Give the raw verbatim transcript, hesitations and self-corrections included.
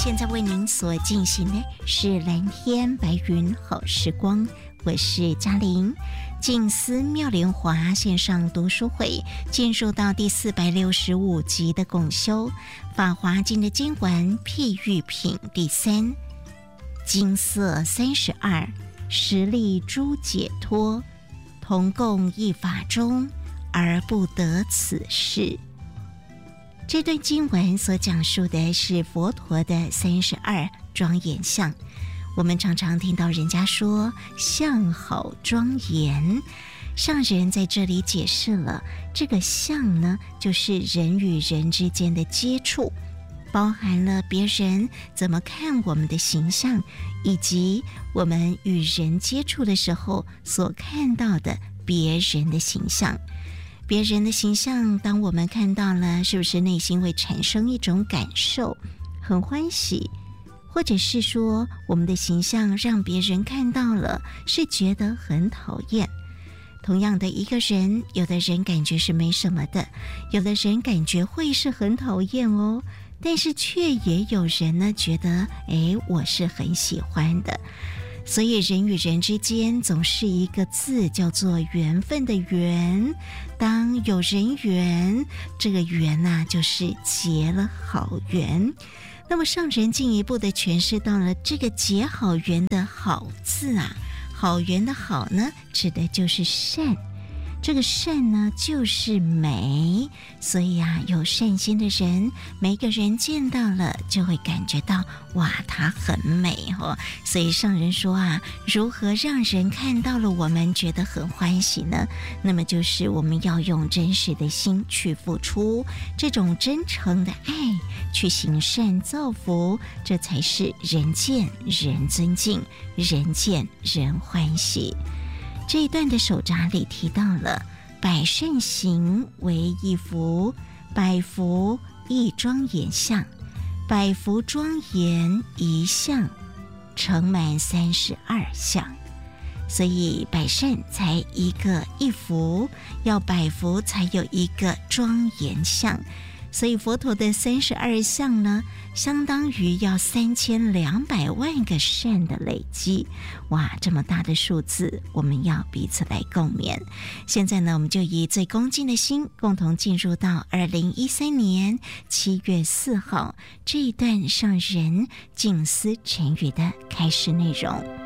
现在为您所进行的是蓝天白云好时光，我是嘉玲。静思妙莲华线上读书会进入到第四百六十五集的共修法华经的经文譬喻品第三，金色三十二，实力诸解脱，同共一法中，而不得此事。这段经文所讲述的是佛陀的三十二庄严相。我们常常听到人家说相好庄严，上人在这里解释了这个相呢，就是人与人之间的接触，包含了别人怎么看我们的形象，以及我们与人接触的时候所看到的别人的形象。别人的形象当我们看到了，是不是内心会产生一种感受，很欢喜，或者是说我们的形象让别人看到了是觉得很讨厌。同样的一个人，有的人感觉是没什么的，有的人感觉会是很讨厌哦，但是却也有人呢觉得诶我是很喜欢的。所以人与人之间总是一个字，叫做缘分的缘。当有人缘，这个缘啊就是结了好缘。那么上人进一步的诠释到了这个结好缘的好字啊，好缘的好呢，指的就是善。这个善呢就是美，所以啊有善心的人，每个人见到了就会感觉到哇它很美哦。所以上人说啊，如何让人看到了我们觉得很欢喜呢？那么就是我们要用真实的心去付出，这种真诚的爱去行善造福，这才是人见人尊敬，人见人欢喜。这一段的手札里提到了百善行为一福，百福一庄严相，百福庄严一相，成满三十二相。所以百善才一个一福，要百福才有一个庄严相。所以佛陀的三十二相呢，相当于要三千两百万个善的累积。哇，这么大的数字，我们要彼此来共勉。现在呢，我们就以最恭敬的心，共同进入到二零一三年七月四号这一段上人静思禅语的开始内容。